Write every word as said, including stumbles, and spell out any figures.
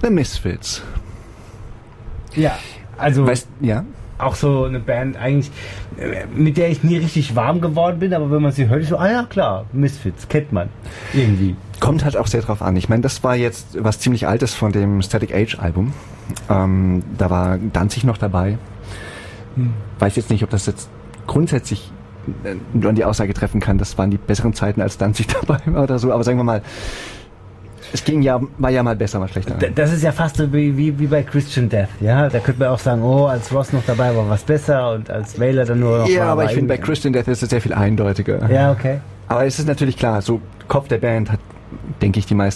The Misfits. Ja, also weißt, ja? auch so eine Band eigentlich, mit der ich nie richtig warm geworden bin, aber wenn man sie hört, ist so, ah ja klar, Misfits, kennt man irgendwie. Kommt halt auch sehr drauf an. Ich meine, das war jetzt was ziemlich Altes von dem Static Age Album. Ähm, da war Danzig noch dabei. Hm. Weiß jetzt nicht, ob das jetzt grundsätzlich nur an die Aussage treffen kann, das waren die besseren Zeiten, als Danzig dabei war oder so, aber sagen wir mal, es ging ja, war ja mal besser, mal schlechter. Das ist ja fast so wie, wie, wie bei Christian Death, ja? Da könnte man auch sagen, oh, als Ross noch dabei war, was besser und als Wailer dann nur noch Ja, war, aber war ich finde, bei Christian Death ist es sehr viel eindeutiger. Ja, okay. Aber es ist natürlich klar, so Kopf der Band hat, denke ich, die meisten